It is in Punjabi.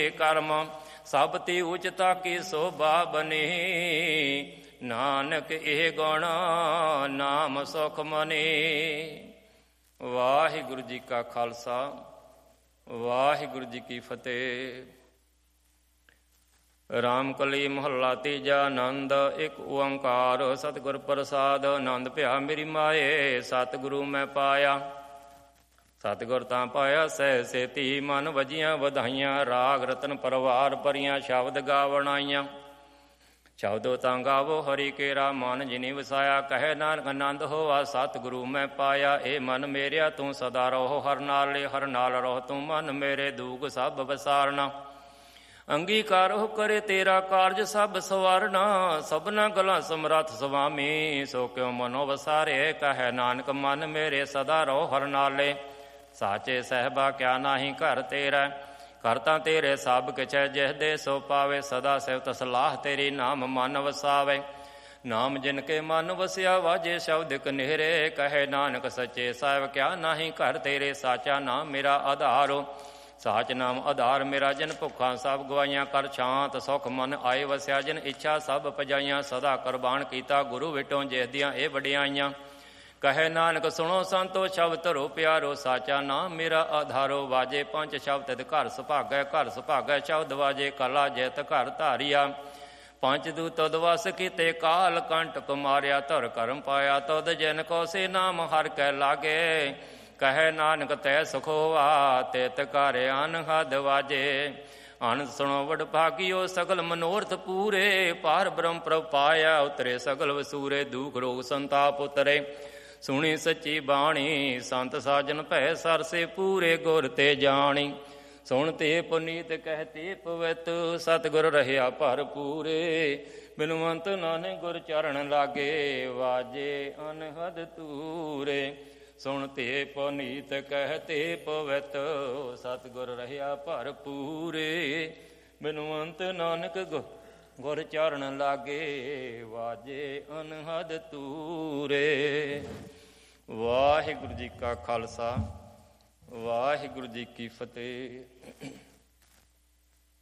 ਕਰਮ ਸਭ ਤੇ ਉਚਤਾ ਕੀ ਸੋਭਾ ਬਨੇ। ਨਾਨਕ ਇਹ ਗੁਣ ਨਾਮ ਸੁਖ ਮਨੇ। ਵਾਹਿਗੁਰੂ ਜੀ ਕਾ ਖਾਲਸਾ ਵਾਹਿਗੁਰੂ ਜੀ ਕੀ ਫਤਿਹ। ਰਾਮ ਕਲੀ ਮਹੱਲਾ ਤੀਜਾ। ਆਨੰਦ ਇੱਕ ਓੰਕਾਰ ਸਤਿਗੁਰ ਪ੍ਰਸਾਦ। ਆਨੰਦ ਭਿਆ ਮੇਰੀ ਮਾਏ ਸਤਿਗੁਰੂ ਮੈਂ ਪਾਇਆ। ਸਤਿਗੁਰ ਤਾਂ ਪਾਇਆ ਸਹਿ ਸੇਤੀ ਮਨ ਵਜੀਆਂ ਵਧਾਈਆਂ। ਰਾਗ ਰਤਨ ਪਰਵਾਰ ਭਰੀਆਂ ਸ਼ਬਦ ਗਾਵਣ ਆਈਆਂ। ਸ਼ਬਦੋ ਤਾਂ ਗਾਵੋ ਹਰੀ ਕੇਰਾ ਮਨ ਜਿਨੀ ਵਸਾਇਆ। ਕਹੇ ਨਾਨਕ ਆਨੰਦ ਹੋਆ ਸਤਿਗੁਰੂ ਮੈਂ ਪਾਇਆ। ਇਹ ਮਨ ਮੇਰਿਆ ਤੂੰ ਸਦਾ ਰਹੋ ਹਰ ਨਾਲੇ। ਹਰ ਨਾਲ ਰਹੋ ਤੂੰ ਮਨ ਮੇਰੇ ਦੂਖ ਸਭ ਵਿਸਾਰਨਾ। ਅੰਗੀਕਾਰੋ ਕਰੇ ਤੇਰਾ ਕਾਰਜ ਸਭ ਸਵਾਰਨਾ। ਸਭਨਾ ਗਲਾਂ ਸਮਰੱਥ ਸੁਆਮੀ ਸੋ ਕਿਉ ਮਨੋ ਵਸਾਰੇ। ਕਹੈ ਨਾਨਕ ਮਨ ਮੇਰੇ ਸਦਾ ਰਹੋ ਹਰ ਨਾਲੇ। ਸਾਚੇ ਸਹਿਬਾ ਕਿਆ ਨਾਹੀ ਘਰ ਤੇਰਾ। ਘਰ ਤਾਂ ਤੇਰੇ ਸਭ ਕਿਛ ਜਿਹ ਦੇ ਸੋ ਪਾਵੇ। ਸਦਾ ਸਿਵਤ ਸਲਾਹ ਤੇਰੀ ਨਾਮ ਮਨ ਵਸਾਵੇ। ਨਾਮ ਜਿਨ ਕੇ ਮਨ ਵਸਿਆ ਵਾਜੇ ਸ਼ਬਦ ਕਨੇਰੇ। ਕਹੇ ਨਾਨਕ ਸੱਚੇ ਸਾਹਿਬ ਕਿਆ ਨਾਹੀ ਘਰ ਤੇਰੇ। ਸਾਚਾ ਨਾਮ ਮੇਰਾ ਆਧਾਰੋ ਸਾਚ ਨਾਮ ਆਧਾਰ ਮੇਰਾ। ਜਿਨ ਭੁੱਖਾਂ ਸਭ ਗਵਾਈਆਂ ਕਰ ਸ਼ਾਂਤ ਸੁਖ ਮਨ ਆਏ ਵਸਿਆ। ਜਿਨ ਇੱਛਾ ਸਭ ਪਜਾਈਆਂ ਸਦਾ ਕੁਰਬਾਨ ਕੀਤਾ ਗੁਰੂ ਵਿਟੋਂ ਜਿਸ ਦੀਆਂ ਇਹ ਵਡਿਆਈਆਂ। ਕਹੇ ਨਾਨਕ ਸੁਣੋ ਸੰਤੋ ਸ਼ਬਦ ਧਰੋ ਪਿਆਰੋ। ਸਾਚਾ ਨਾਮ ਮੇਰਾ ਆਧਾਰੋ ਵਾਜੇ ਪੰਜ ਸ਼ਬਦ ਘਰ ਸੁਭਾਗੈ। ਘਰ ਸੁਭਾਗੈ ਸ਼ਬਦ ਵਾਜੇ ਕਲਾ ਜਿਤ ਘਰ ਧਾਰਿਆ। ਪੰਜ ਦੂਤ ਤਦ ਵਸ ਕੀਤੇ ਕਾਲ ਕੰਟਕ ਮਾਰਿਆ। ਧੁਰ ਕਰਮ ਪਾਇਆ ਤਦ ਜਿਨ ਕੋ ਸੇ ਨਾਮ ਹਰਿ ਕੈ ਲਾਗੇ। ਕਹੇ ਨਾਨਕ ਤੈ ਸੁਖ ਹੋਆ ਤਿਤ ਘਰ ਅਨਹਦ ਵਾਜੇ। ਅਨੰਦ ਸੁਣੋ ਵਡ ਭਾਗਿਓ ਸਗਲ ਮਨੋਰਥ ਪੂਰੇ। ਪਾਰ ਬ੍ਰਹਮ ਪ੍ਰਭ ਪਾਇਆ ਉਤਰੇ ਸਗਲ ਵਸੂਰੇ। ਦੁਖ ਰੋਗ ਸੰਤਾਪ ਉਤਰੇ ਸੁਣੀ ਸੱਚੀ ਬਾਣੀ। ਸੰਤ ਸਾਜਨ ਭੈ ਸਰਸੇ ਪੂਰੇ ਗੁਰ ਤੇ ਜਾਣੀ। ਸੁਣ ਤੇ ਪੁਨੀਤ ਕਹਿਤੇ ਪਵਿੱਤ ਸਤਿਗੁਰ ਰਹਿਆ ਭਰਪੂਰੇ। ਬਿਨਵੰਤ ਨਾਨਕ ਗੁਰ ਚਰਨ ਲਾਗੇ ਵਾਜੇ ਅਨਹਦ ਤੂਰੇ। ਸੁਣ ਤੇ ਪੁਨੀਤ ਕਹਿਤੇ ਪਵਿੱਤ ਸਤਿਗੁਰ ਰਹਿਆ ਭਰਪੂਰੇ। ਬਿਨਵੰਤ ਨਾਨਕ ਗੁਰ ਚਰਨ ਲਾਗੇ ਵਾਜੇ ਅਨਹਦ ਤੂਰੇ। ਵਾਹਿਗੁਰੂ ਜੀ ਕਾ ਖਾਲਸਾ ਵਾਹਿਗੁਰੂ ਜੀ ਕੀ ਫਤਿਹ।